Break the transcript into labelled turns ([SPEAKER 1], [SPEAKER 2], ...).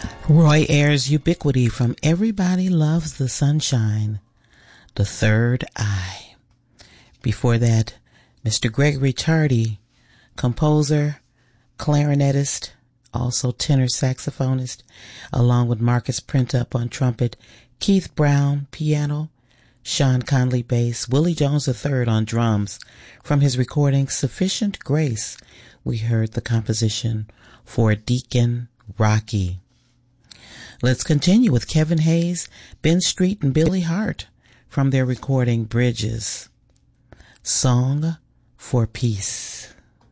[SPEAKER 1] Roy Ayers' Ubiquity from Everybody Loves the Sunshine, The Third Eye. Before that, Mr. Gregory Tardy, composer, clarinetist, also tenor saxophonist, along with Marcus Printup on trumpet, Keith Brown, piano, Sean Conley bass, Willie Jones III on drums. From his recording Sufficient Grace, we heard the composition For Deacon Rocky. Let's continue with Kevin Hayes, Ben Street, and Billy Hart from their recording Bridges. Song for Peace.